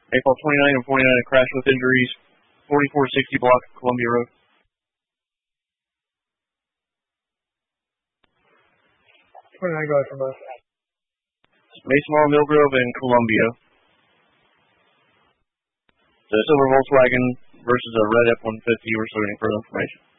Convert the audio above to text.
April 29 and 49, a crash with injuries, 4460 block of Columbia Road. 29, go ahead from us. Mason Mall, Millgrove, and Columbia. The silver Volkswagen versus a red F-150. We're still waiting for information.